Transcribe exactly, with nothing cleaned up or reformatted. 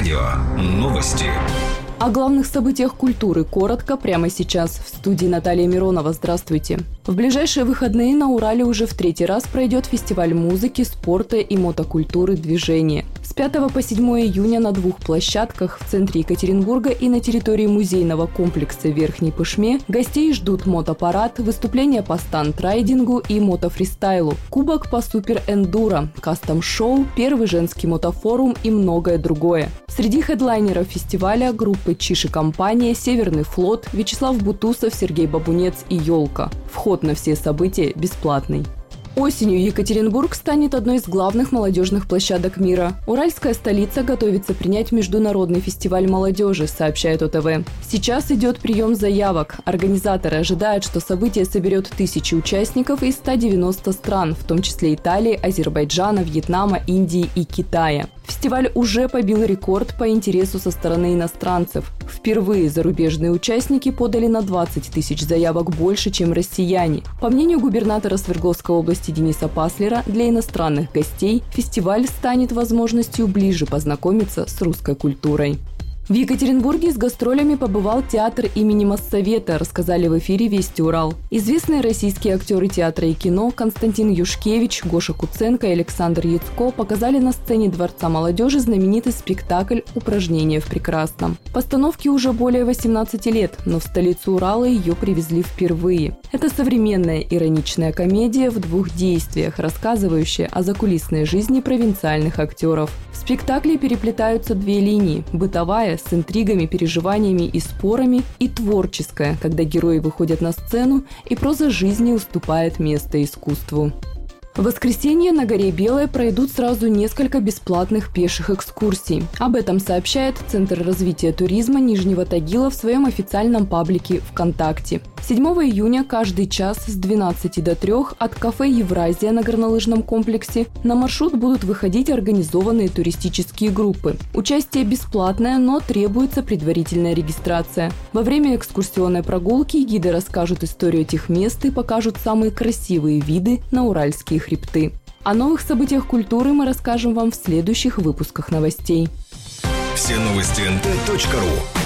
Радио новости. О главных событиях культуры коротко прямо сейчас. В студии Наталья Миронова. Здравствуйте. В ближайшие выходные на Урале уже в третий раз пройдет фестиваль музыки, спорта и мотокультуры «Движение». С пятого по седьмое июня на двух площадках в центре Екатеринбурга и на территории музейного комплекса в Верхней Пышме гостей ждут мотопарад, выступления по станд-райдингу и мотофристайлу, кубок по супер-эндуро, кастом-шоу, первый женский мотофорум и многое другое. Среди хедлайнеров фестиваля группы «Чиж и компания», «Северный флот», Вячеслав Бутусов, Сергей Бабунец и «Елка». Вход на все события бесплатный. Осенью Екатеринбург станет одной из главных молодежных площадок мира. Уральская столица готовится принять международный фестиваль молодежи, сообщает О Тэ Вэ. Сейчас идет прием заявок. Организаторы ожидают, что событие соберет тысячи участников из ста девяноста стран, в том числе Италии, Азербайджана, Вьетнама, Индии и Китая. Фестиваль уже побил рекорд по интересу со стороны иностранцев. Впервые зарубежные участники подали на двадцать тысяч заявок больше, чем россияне. По мнению губернатора Свердловской области Дениса Паслера, для иностранных гостей фестиваль станет возможностью ближе познакомиться с русской культурой. В Екатеринбурге с гастролями побывал театр имени Моссовета, рассказали в эфире «Вести Урал». Известные российские актеры театра и кино Константин Юшкевич, Гоша Куценко и Александр Яцко показали на сцене Дворца молодежи знаменитый спектакль «Упражнение в прекрасном». Постановке уже более восемнадцати лет, но в столицу Урала ее привезли впервые. Это современная ироничная комедия в двух действиях, рассказывающая о закулисной жизни провинциальных актеров. В спектакле переплетаются две линии – бытовая, с интригами, переживаниями и спорами, и творческая, когда герои выходят на сцену, и проза жизни уступает место искусству. В воскресенье на горе Белая пройдут сразу несколько бесплатных пеших экскурсий. Об этом сообщает Центр развития туризма Нижнего Тагила в своем официальном паблике ВКонтакте. седьмого июня каждый час с двенадцати до трёх от кафе «Евразия» на горнолыжном комплексе на маршрут будут выходить организованные туристические группы. Участие бесплатное, но требуется предварительная регистрация. Во время экскурсионной прогулки гиды расскажут историю этих мест и покажут самые красивые виды на уральские хребты. О новых событиях культуры мы расскажем вам в следующих выпусках новостей. Все новости эн тэ точка ру.